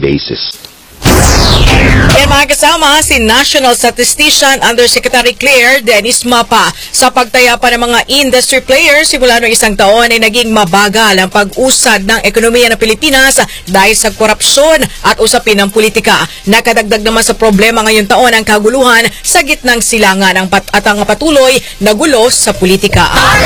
basis. Yan mga kasama, si National Statistician Undersecretary Claire Dennis Mapa. Sa pagtaya pa ng mga industry players, simula noong isang taon ay naging mabagal ang pag-usad ng ekonomiya ng Pilipinas dahil sa korupsyon at usapin ng politika. Nakadagdag naman sa problema ngayong taon ang kaguluhan sa gitnang silangan at ang patuloy na gulo sa politika.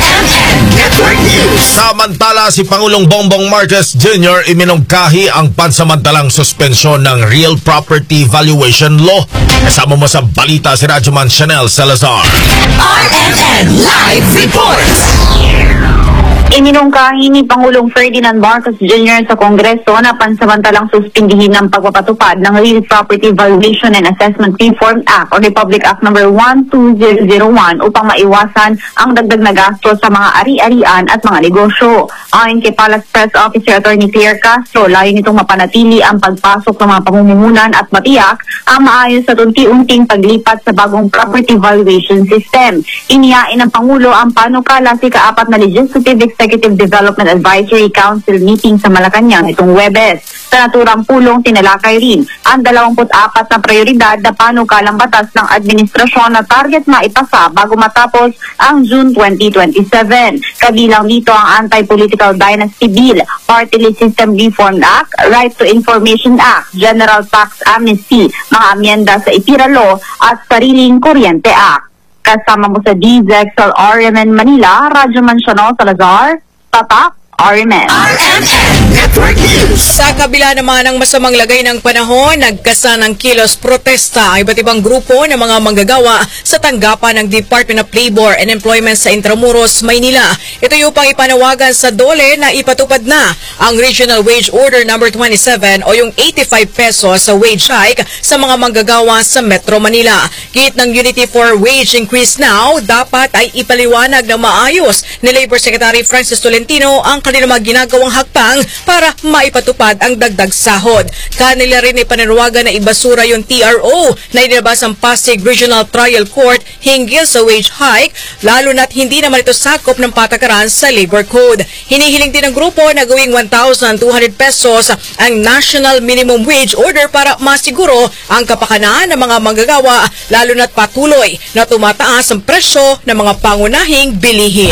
Samantala, si Pangulong Bongbong Marcos Jr. iminungkahi ang pansamantalang suspensyon ng Real Property Valuation Law. Kasama mo sa balita si Radyoman Chanel Salazar. RMN Live Report! Iminungkahi ni Pangulong Ferdinand Marcos Jr. sa Kongreso na pansamantalang suspindihin ng pagpapatupad ng Real Property Valuation and Assessment Reform Act o Republic Act No. 12001 upang maiwasan ang dagdag na gasto sa mga ari-arian at mga negosyo. Ayon kay Palace Press Officer Attorney Claire Castro, layo nitong mapanatili ang pagpasok ng mga pamumuhunan at matiyak ang maayos at unti-unting paglipat sa bagong property valuation system. Iniyain ng Pangulo ang panukala sa ika-4 na Legislative Executive Development Advisory Council meeting sa Malacanang itong Huwebes. Sa naturang pulong, tinalakay rin ang 24 na prioridad na panukalang batas ng administrasyon na target maipasa bago matapos ang June 2027. Kabilang dito ang Anti-Political Dynasty Bill, Party List System Reform Act, Right to Information Act, General Tax Amnesty, mga amyenda sa IPIRA Law at Sariling Kuryente Act. Kasama mo sa DZXL RMN Manila, Radyoman Chanel Salazar, Tatak RMN. Sa kabila naman ng masamang lagay ng panahon, nagkasa ng kilos protesta ang iba't ibang grupo ng mga manggagawa sa tanggapan ng Department of Labor and Employment sa Intramuros, Maynila. Ito yung upang ipanawagan sa DOLE na ipatupad na ang Regional Wage Order No. 27 o yung 85 pesos sa wage hike sa mga manggagawa sa Metro Manila. Git ng Unity for Wage Increase Now, dapat ay ipaliwanag na maayos ni Labor Secretary Francis Tolentino ang kanilang mga ginagawang hakbang para maipatupad ang dagdag sahod. Kanila rin ipananawagan na ibasura yung TRO na inilabas ang Pasig Regional Trial Court hinggil sa wage hike, lalo na't hindi naman ito sakop ng patakaran sa Labor Code. Hinihiling din ng grupo na gawing 1,200 pesos ang National Minimum Wage Order para masiguro ang kapakanan ng mga manggagawa, lalo na't patuloy na tumataas ang presyo ng mga pangunahing bilihin.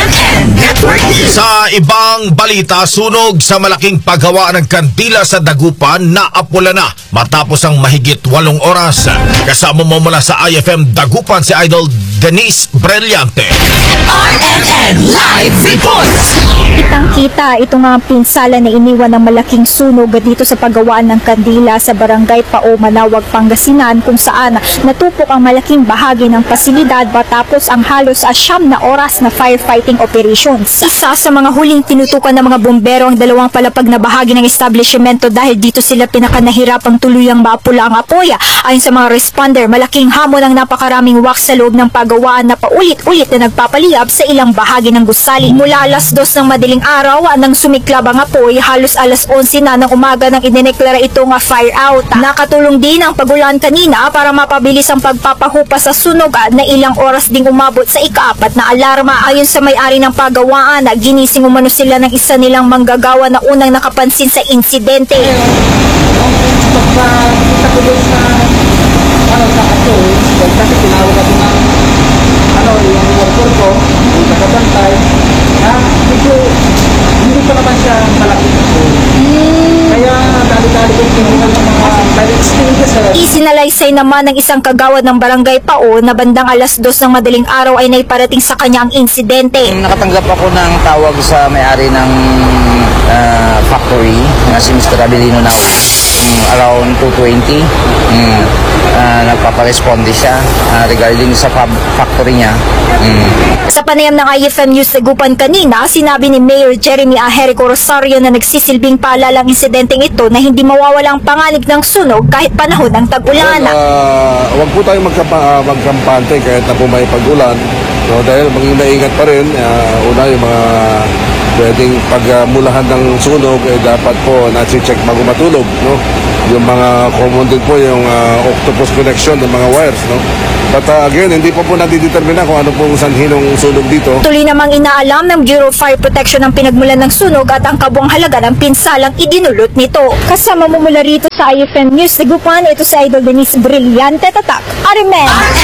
Sa ibang balita, sunog sa malaking paggawa ng kandila sa Dagupan na apula na matapos ang mahigit 8 oras. Kasama mo mula sa IFM Dagupan si Idol Denise Brillante. RMN Live Report! Kitang-kita ito nga pinsala na iniwan ng malaking sunog dito sa paggawaan ng kandila sa Barangay Pao, Manawag, Pangasinan, kung saan natupok ang malaking bahagi ng pasilidad matapos ang halos 9 na oras na firefighting operations. Isa sa mga huling tinutukan ng mga bumbero ang 2 palapag na bahagi ng establishmento dahil dito sila pinakanahirapang tuluyang mapula ang apoy. Ayon sa mga responder, malaking hamon ang napakaraming wax sa loob ng pagawaan na paulit-ulit na nagpapaliyab sa ilang bahagi ng gusali. Mula alas 2 ng madaling araw nang sumiklab ang apoy, halos alas 11 na ng umaga nang idineklara ito nga fire out. Nakatulong din ang pagulan kanina para mapabilis ang pagpapahupa sa sunog na ilang oras ding umabot sa ika-4 na alarma. Ayon sa may-ari ng pagawaan, ginising umano sila ng isa nilang manggagawa na unang nakapansin sa insidente. Hindi pa naman siya malaki. Kaya dali-dali ko tinungan ng mga Isinalaysay naman ng isang kagawad ng Barangay Pao na bandang alas 2 ng madaling araw ay naiparating sa kanya ang insidente. Nakatanggap ako ng tawag sa may-ari ng factory na si Mr. Abilino ng around 2:20. Nagpaparesponde siya regarding sa factory niya. Sa panayam ng IFM News Dagupan kanina, sinabi ni Mayor Jeremy Jerico Rosario na nagsisilbing paalala ang insidenteng ito na hindi mawawala ang panganib ng sunog kahit panahon ng tag-ulan. Huwag po tayong magkampante kahit na po may pag-ulan. So, dahil maging maingat pa rin, una yung mga pwedeng pagmulahan ng sunog, dapat po nasi-check bago matulog, no? Yung mga common din po yung octopus connection ng mga wires, no? But again, hindi pa po nadidetermina kung ano pong sanhi ng sunog dito. Tuloy namang inaalam ng Bureau of Fire Protection ang pinagmulan ng sunog at ang kabuang halaga ng pinsalang idinulot nito. Kasama mo mula rito sa IFM News Dagupan, ito si Idol Denise Brillante Tatak. Arimen!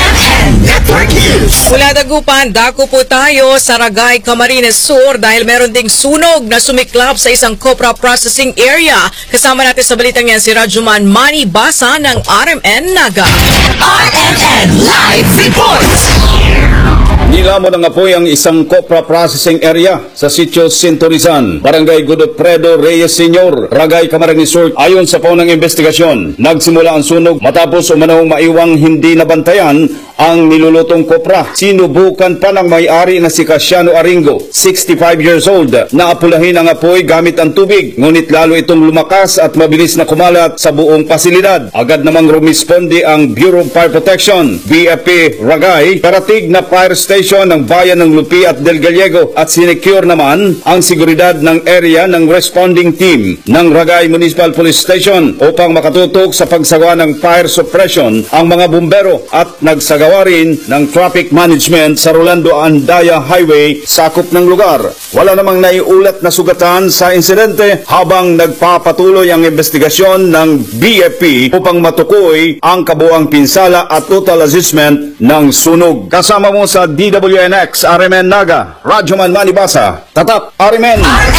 Mula Dagupan, dako po tayo sa Ragay, Camarines Sur dahil meron ding sunog na sumiklab sa isang copra processing area. Kasama natin sa balitang yan si Rajuman Manny Basa ng RMN Naga. RMN Live Report! Nilamon ng apoy ang isang copra processing area sa sitio Sintorizan, Barangay Godofredo Reyes Sr., Ragay, Camarines Sur. Ayon sa paunang investigasyon, nagsimula ang sunog matapos umanong maiwang hindi nabantayan ang nilulutong kopra. Sinubukan pa ng may-ari na si Casiano Aringo, 65 years old, na apulahin ang apoy gamit ang tubig. Ngunit lalo itong lumakas at mabilis na kumalat sa buong pasilidad. Agad namang rumisponde ang Bureau of Fire Protection, BFP Ragay, karatig na fire station ng bayan ng Lupi at Del Gallego at sinecure naman ang seguridad ng area ng responding team ng Ragay Municipal Police Station upang makatutok sa pagsagawa ng fire suppression ang mga bumbero at nagsagawa rin ng traffic management sa Rolando Andaya Highway sakop ng lugar. Wala namang naiulat na sugatan sa insidente habang nagpapatuloy ang investigasyon ng BFP upang matukoy ang kabuang pinsala at total assessment ng sunog. Kasama mo sa DWNX RMN Naga, Rajuman Manibasa, Tatak RMN.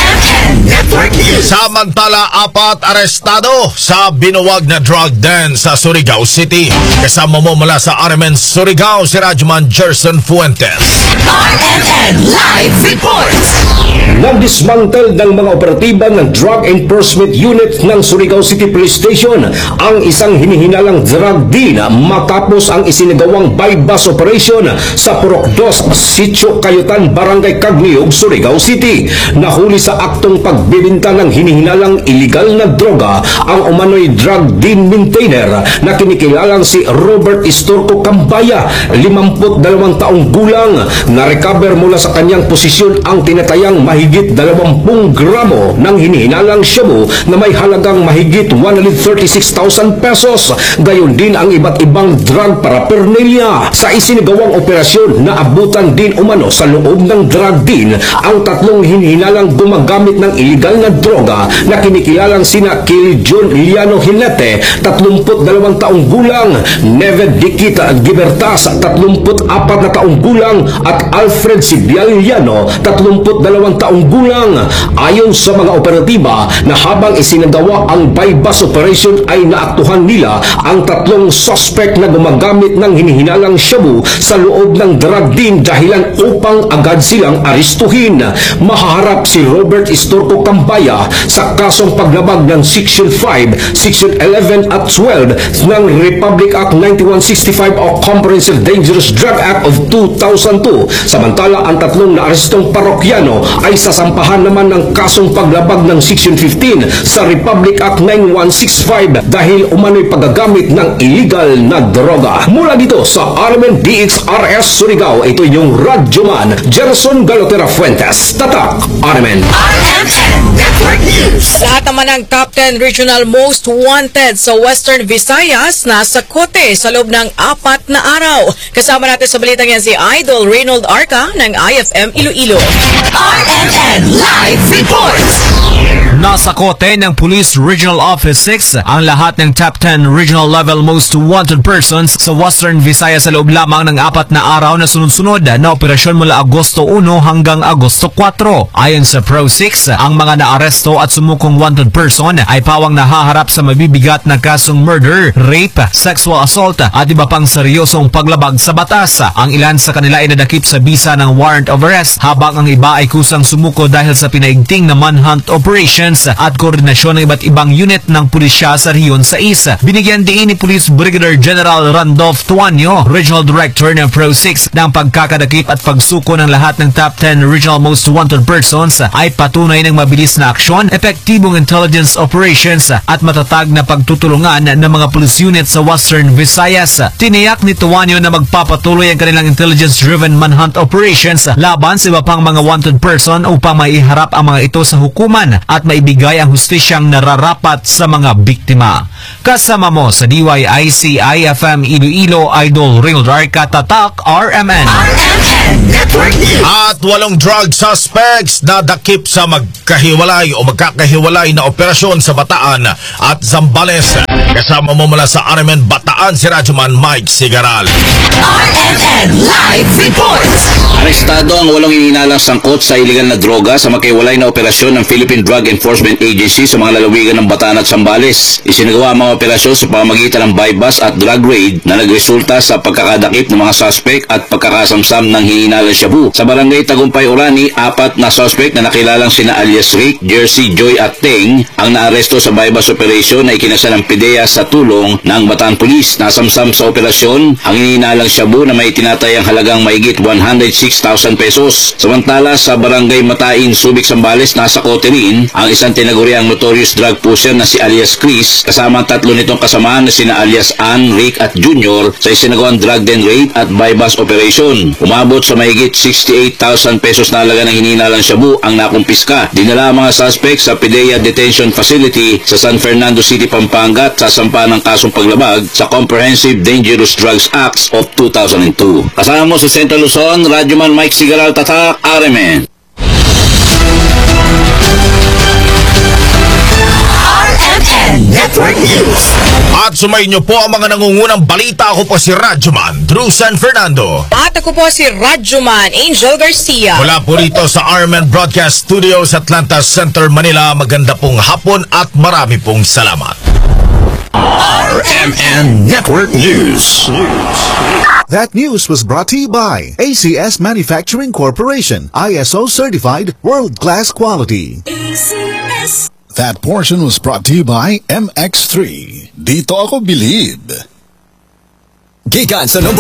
Samantala, 4 arestado sa binuwag na drug den sa Surigao City. Kasama mo mula sa RMN Surigao si Rajuman Gerson Fuentes. RMN Live Report! Nagdismantle ng mga operatiba ng Drug Enforcement Unit ng Surigao City Police Station ang isang hinihinalang drug deal matapos ang isinagawang bypass operation sa Purok 2, Sitio Kayutan, Barangay Cagniog, Surigao City. Nahuli sa aktong pagbibinta ng hinihinalang iligal na droga ang umano'y drug deal maintainer na kinikilalang si Robert Istorco Cambaya, 52 taong gulang. Na-recover mula sa kanyang posisyon ang tinatayang mahigit 20 gramo ng hinihinalang shabu na may halagang mahigit 136,000 pesos. Gayon din ang iba't ibang drug paraphernalia. Sa isinagawang operasyon na abutan din umano sa loob ng drug din ang 3 hinihinalang gumagamit ng iligal na droga na kinikilalang sina Kili John Iliano Hinete, 32 taong gulang, Neved Dikita Gibertas, 34 na taong gulang at Alfred Sibialiano, 32 taong gulang. Ayon sa mga operatiba na habang isinagawa ang bypass operation ay naaktuhan nila ang 3 suspect na gumagamit ng hinihinalang shabu sa loob ng drug din dahilan upang agad silang aristuhin. Mahaharap si Robert Istorco Cambaya sa kasong paglabag ng Section 5, Section 11 at 12 ng Republic Act 9165 o Comprehensive Dangerous Drug Act of 2002. Samantala, ang 3 na arestong parokyano ay sasampahan naman ng kasong paglabag ng Section 15 sa Republic Act 9165 dahil umano'y paggagamit ng illegal na droga. Mula dito sa RMN DXRS Surigao, ito yung Radyoman Gerson Galotera Fuentes, Tatak RMN. Lahat naman ng Top 10 Regional Most Wanted sa Western Visayas nasa kote sa loob ng 4 na araw. Kasama natin sa balitang yan si Idol Reynold Arca ng IFM Iloilo. RMN Live Report! Nasa kote ng Police Regional Office 6 ang lahat ng top 10 regional level most wanted persons sa Western Visayas sa loob lamang ng 4 na araw na sunod-sunod na operasyon mula Agosto 1 hanggang Agosto 4. Ayon sa Pro 6, ang mga naaresto at sumukong wanted person ay pawang nahaharap sa mabibigat na kasong murder, rape, sexual assault at iba pang seryosong paglabag sa batas. Ang ilan sa kanila ay nadakip sa bisa ng warrant of arrest habang ang iba ay kusang sumuko dahil sa pinaigting na manhunt operations at koordinasyon ng iba't ibang unit ng pulisya sa Riyon 6. Binigyan din ni Police Brigadier General Randolph Tuanyo, Regional Director ng Pro 6, ng pagkakadakip at pagsuko ng lahat ng top 10 regional most wanted persons ay patunay ng mabilis na aksyon operasyon, epektibong intelligence operations at matatag na pagtutulungan ng mga police unit sa Western Visayas. Tiniyak ni Tuanyo na magpapatuloy ang kanilang intelligence-driven manhunt operations laban sa iba pang mga wanted person upang maiharap ang mga ito sa hukuman at maibigay ang hustisyang nararapat sa mga biktima. Kasama mo sa DYIC IFM Iloilo, Idol Real Darka Tatak RMN. At 8 drug suspects na dakip sa magkahiwalay o magkakahiwalay na operasyon sa Bataan at Zambales. Kasama mo mula sa RMN Bataan si Radyoman Mike Sigaral. RMN Live Reports. Arestado ang 8 hininalang sangkot sa iligal na droga sa magkahiwalay na operasyon ng Philippine Drug Enforcement Agency sa mga lalawigan ng Bataan at Zambales. Isinagawa ang mga operasyon sa pamamagitan ng bypass at drug raid na nagresulta sa pagkakadakip ng mga suspect at pagkakasamsam ng hininalang shabu. Sa barangay Tagumpay Orani, 4 na suspect na nakilalang sina alias Rick, Jersey, Joy at Teng ang naaresto sa bypass operation na ikinasa ng PIDEA sa tulong ng Bataan Police. Nasamsam sa operasyon ang hininalang shabu na may tinatayang halagang mahigit 106,000 pesos. Samantala sa barangay Matain, Subic, Zambales, nasa kote rin ang isang tinaguriang notorious drug pusher na si alias Chris kasama ang 3 nitong kasamaan na sina alias Ann, Rick at Junior sa isinagawang drug den raid at bypass operation. Umabot sa mahigit 68,000 pesos na halaga ng hininalang shabu ang nakumpiska. Dinala ang mga suspect sa PIDEA Detention Facility sa San Fernando City, Pampanga at sasampa ng kasong paglabag sa Comprehensive Dangerous Drugs Act of 2002. Kasama mo sa Central Luzon, Radyoman Mike Sigaral, Tatak, RMN. Network News. At sumayin niyo po ang mga nangungunang balita. Ako po si Radyoman Drew San Fernando. At ako po si Radyoman Angel Garcia. Mula po rito sa RMN Broadcast Studio sa Atlanta Center, Manila. Maganda pong hapon at marami pong salamat. RMN Network News. That news was brought to you by ACS Manufacturing Corporation, ISO certified world-class quality. ACS. That portion was brought to you by MX3. Dito ako bilib. Gikan sa